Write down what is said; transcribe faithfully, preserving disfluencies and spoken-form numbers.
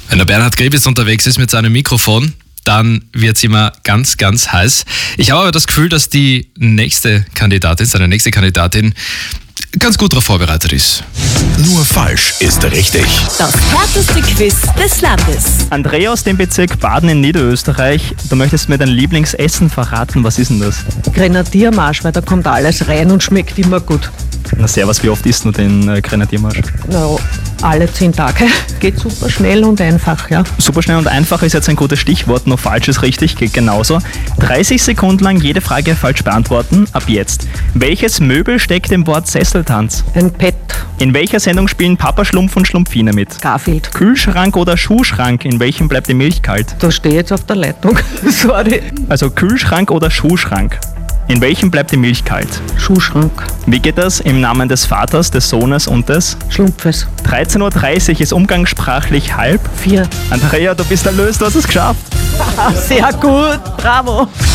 Wenn der Bernhard Grébitz unterwegs ist mit seinem Mikrofon, dann wird es immer ganz, ganz heiß. Ich habe aber das Gefühl, dass die nächste Kandidatin, seine nächste Kandidatin, ganz gut darauf vorbereitet ist. Nur falsch ist richtig. Das härteste Quiz des Landes. Andrea aus dem Bezirk Baden in Niederösterreich, du möchtest mir dein Lieblingsessen verraten. Was ist denn das? Grenadiermarsch, weil da kommt alles rein und schmeckt immer gut. Na servus, wie oft isst du den äh, Grenadiermarsch? Na, alle zehn Tage. Geht super schnell und einfach, ja. Super schnell und einfach ist jetzt ein gutes Stichwort. Nur falsch ist richtig, geht genauso. dreißig Sekunden lang jede Frage falsch beantworten. Ab jetzt. Welches Möbel steckt im Wort Sesseltanz? Ein Pet, In welcher Sendung spielen Papa Schlumpf und Schlumpfine mit? Garfield. Kühlschrank oder Schuhschrank? In welchem bleibt die Milch kalt? Da stehe ich jetzt auf der Leitung. Sorry. Also Kühlschrank oder Schuhschrank? In welchem bleibt die Milch kalt? Schuhschrank. Wie geht das im Namen des Vaters, des Sohnes und des? Schlumpfes. dreizehn Uhr dreißig ist umgangssprachlich halb. Vier. Andrea, du bist erlöst, du hast es geschafft. Sehr gut. Bravo.